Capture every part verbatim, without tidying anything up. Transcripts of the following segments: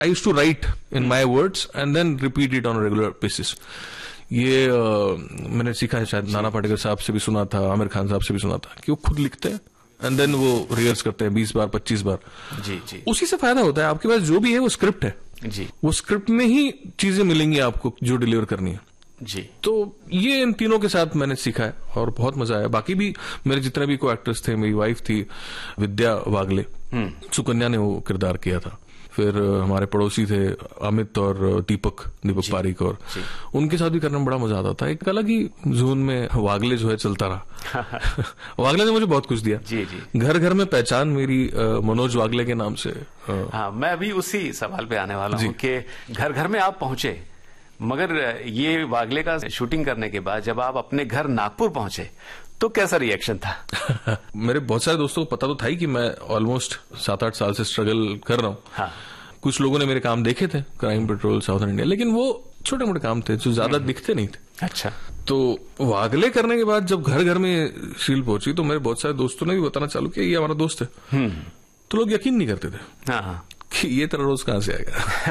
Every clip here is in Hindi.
I used to right in my words and then repeat it on regular basis. ये uh, मैंने सीखा है, शायद नाना पाटेकर साहब से भी सुना था, आमिर खान साहब से भी सुना था, कि वो खुद लिखते हैं एंड देन वो रिहर्स करते हैं बीस बार पच्चीस बार। जी जी। उसी से फायदा होता है। आपके पास जो भी है वो स्क्रिप्ट है जी, वो स्क्रिप्ट में ही चीजें मिलेंगी आपको जो डिलीवर करनी है जी। तो ये इन तीनों के साथ मैंने सीखा है और बहुत मजा आया। बाकी भी मेरे जितने भी को एक्टर्स थे, मेरी वाइफ थी विद्या वागले, सुकन्या ने वो किरदार किया था। फिर हमारे पड़ोसी थे अमित और दीपक दीपक पारिक, और उनके साथ भी करने में बड़ा मजा आता था। एक अलग ही जोन में वागले जो है चलता रहा। वागले ने मुझे बहुत कुछ दिया। जी जी। घर घर में पहचान मेरी मनोज वागले के नाम से। हाँ, मैं अभी उसी सवाल पे आने वाला हूँ कि घर घर में आप पहुंचे, मगर ये वागले का शूटिंग करने के बाद जब आप अपने घर नागपुर पहुंचे तो कैसा रिएक्शन था? मेरे बहुत सारे दोस्तों को पता तो था ही कि मैं ऑलमोस्ट सात आठ साल से स्ट्रगल कर रहा हूँ। हाँ। कुछ लोगों ने मेरे काम देखे थे, क्राइम पेट्रोल, साउथर्न इंडिया, लेकिन वो छोटे मोटे काम थे जो ज्यादा दिखते नहीं थे। अच्छा। तो वागले करने के बाद जब घर घर में शील पहुंची तो मेरे बहुत सारे दोस्तों ने भी बताना चालू किया ये हमारा दोस्त है। तो लोग यकीन नहीं करते थे। हाँ। कि ये तेरा रोज कहां से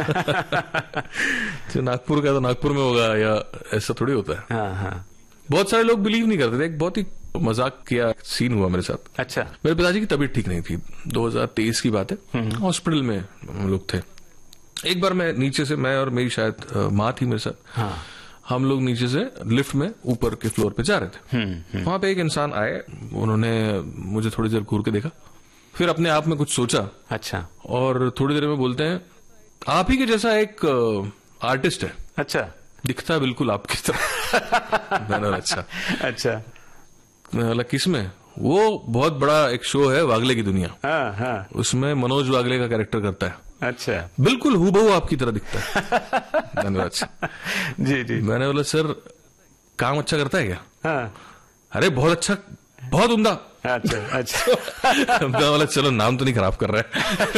आएगा? जो नागपुर का तो नागपुर में होगा, या ऐसा थोड़ी होता है। हाँ हाँ। बहुत सारे लोग बिलीव नहीं करते थे। एक बहुत ही मजाक किया सीन हुआ मेरे साथ। अच्छा। मेरे पिताजी की तबीयत ठीक नहीं थी, दो हज़ार तेईस की बात है, हॉस्पिटल में हम लोग थे। एक बार मैं नीचे से, मैं और मेरी शायद माँ थी मेरे साथ, हाँ। हम लोग नीचे से लिफ्ट में ऊपर के फ्लोर पे जा रहे थे। वहां पे एक इंसान आए, उन्होंने मुझे थोड़ी देर घूर के देखा, फिर अपने आप में कुछ सोचा। अच्छा। और थोड़ी देर में बोलते हैं आप ही के जैसा एक आर्टिस्ट है। अच्छा। दिखता है बिल्कुल आपकी तरह। मैंने अच्छा अच्छा बोला किसमें? वो बहुत बड़ा एक शो है वागले की दुनिया। हाँ, हाँ। उसमें मनोज वागले का कैरेक्टर करता है। अच्छा। बिल्कुल हूबहू आपकी तरह दिखता है। मैंने अच्छा जी जी। मैंने बोला सर काम अच्छा करता है क्या? हाँ। अरे बहुत अच्छा, बहुत उम्दा। अच्छा अच्छा। बोला चलो नाम तो नहीं खराब कर रहा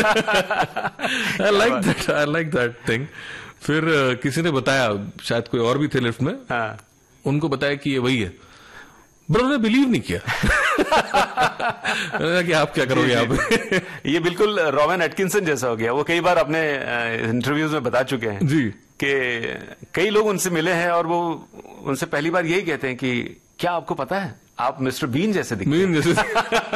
है। I like that, I like that thing. फिर किसी ने बताया, शायद कोई और भी थे लिफ्ट में, हाँ। उनको बताया कि ये वही है। ब्रो ने बिलीव नहीं किया। कि आप क्या करोगे यहाँ पे? ये बिल्कुल रॉबिन एटकिंसन जैसा हो गया। वो कई बार अपने इंटरव्यूज में बता चुके हैं जी कि कई लोग उनसे मिले हैं और वो उनसे पहली बार यही कहते हैं कि क्या आपको पता है आप मिस्टर बीन जैसे दिखते हैं। बीन जैसे।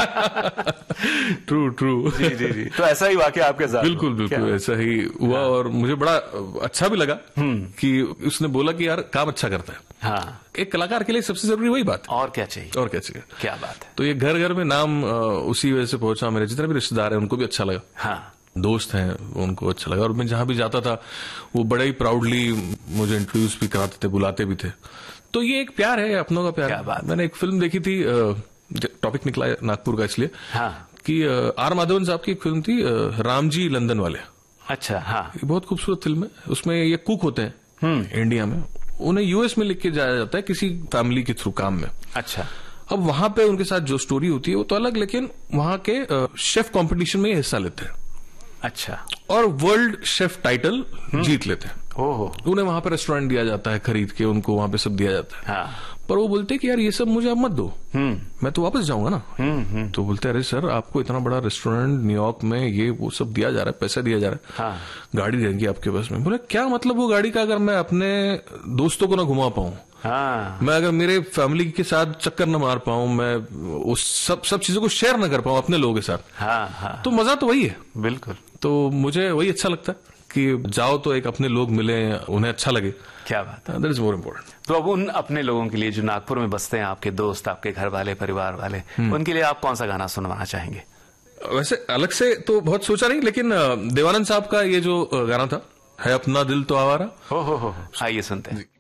True true. जी जी जी। तो ऐसा ही वाकया आपके साथ? बिल्कुल बिल्कुल ऐसा ही हुआ। हाँ। और मुझे बड़ा अच्छा भी लगा कि उसने बोला कि यार काम अच्छा करता है। हाँ। एक कलाकार के लिए सबसे जरूरी वही बात। और क्या चाहिए? और क्या चाहिए? क्या बात है। तो ये घर घर में नाम उसी वजह से पहुंचा। मेरे जितने भी रिश्तेदार हैं उनको भी अच्छा लगा। हाँ। दोस्त हैं उनको अच्छा लगा। और मैं जहां भी जाता था वो बड़े ही प्राउडली मुझे इंट्रोड्यूस भी कराते थे, बुलाते भी थे। तो ये एक प्यार है, अपनों का प्यार। क्या बात। मैंने एक फिल्म देखी थी, टॉपिक निकला नागपुर का इसलिए, हाँ। कि आर माधवन साहब की एक फिल्म थी राम जी लंदन वाले। अच्छा। हाँ। बहुत खूबसूरत फिल्म है। उसमें ये कुक होते हैं इंडिया में, उन्हें यूएस में लिख के जाया जाता है किसी फैमिली के थ्रू काम में। अच्छा। अब वहां पे उनके साथ जो स्टोरी होती है वो तो अलग, लेकिन वहां के शेफ कंपटीशन में हिस्सा लेते हैं। अच्छा। और वर्ल्ड शेफ टाइटल जीत लेते हैं। ओहो। उन्हें वहां पे रेस्टोरेंट दिया जाता है खरीद के, उनको वहां पे सब दिया जाता है। हाँ। पर वो बोलते हैं कि यार ये सब मुझे आप मत दो, मैं तो वापस जाऊंगा ना। तो बोलते हैं अरे सर आपको इतना बड़ा रेस्टोरेंट न्यूयॉर्क में ये वो सब दिया जा रहा है, पैसा दिया जा रहा है। हाँ। गाड़ी रहेगी आपके पास में। बोले क्या मतलब वो गाड़ी का, अगर मैं अपने दोस्तों को ना घुमा पाऊं, हाँ। मैं अगर मेरे फैमिली के साथ चक्कर न मार पाऊं, मैं उस सब सब चीजों को शेयर न कर पाऊं अपने लोगों के साथ, हाँ, हाँ। तो मजा तो वही है। बिल्कुल। तो मुझे वही अच्छा लगता है कि जाओ तो एक अपने लोग मिले, उन्हें अच्छा लगे। क्या बात है। That is more important. तो अब उन अपने लोगों के लिए जो नागपुर में बसते हैं, आपके दोस्त, आपके घर वाले, परिवार वाले, उनके लिए आप कौन सा गाना सुनवाना चाहेंगे? वैसे अलग से तो बहुत सोचा नहीं, लेकिन देवानंद साहब का ये जो गाना था, है अपना दिल तो आवारा, हो हो हो, आइए सुनते हैं।